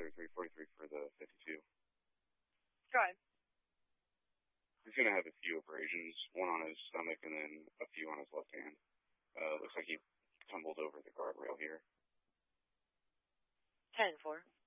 4343 for the 52. Go ahead. He's going to have a few abrasions, one on his stomach and then a few on his left hand. Looks like he tumbled over the guardrail here. 10-4.